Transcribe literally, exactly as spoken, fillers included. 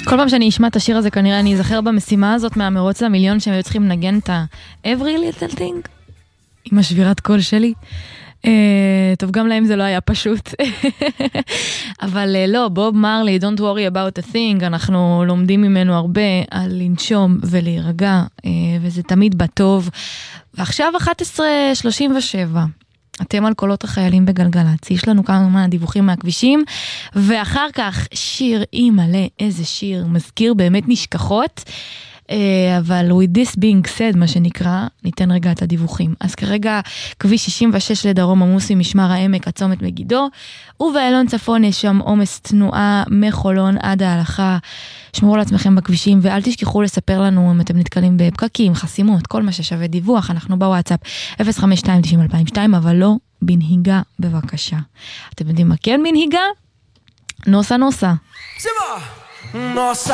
כל פעם שאני אשמע את השיר הזה, כנראה אני אזכר במשימה הזאת מהמרוץ למיליון, שהם היו צריכים לנגן את ה-Every Little Thing, עם השבירת קול שלי. Uh, טוב, גם להם זה לא היה פשוט. אבל uh, לא, בוב מרלי, Don't worry about a thing, אנחנו לומדים ממנו הרבה על לנשום ולהירגע, uh, וזה תמיד בטוב. ועכשיו אחת עשרה שלושים ושבע. אתם על קולות החיילים בגלגלצ, יש לנו כמה דיווחים מהכבישים, ואחר כך שיר אימא'לה, איזה שיר, מזכיר באמת נשכחות, אבל with this being said, מה שנקרא, ניתן רגע את הדיווחים. אז כרגע כביש שישים ושש לדרום עמוס משמר העמק, הצומת מגידו, ובאלון צפון יש שם עומס תנועה מחולון עד ההלכה. שמרו לעצמכם בכבישים, ואל תשכחו לספר לנו אם אתם נתקלים בפקקים, חסימות, כל מה ששווה דיווח. אנחנו בוואטסאפ אפס חמש שתיים תשעים אלפיים ושתיים, אבל לא בנהיגה בבקשה. אתם יודעים מה כן בנהיגה? נוסה נוסה. נוסה